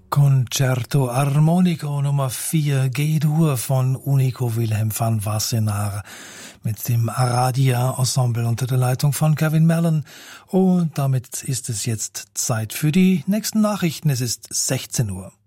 Concerto Armonico Nummer 4 G-Dur von Unico Wilhelm van Wassenaar mit dem Aradia Ensemble unter der Leitung von Kevin Mellon. Und damit ist es jetzt Zeit für die nächsten Nachrichten. Es ist 16 Uhr.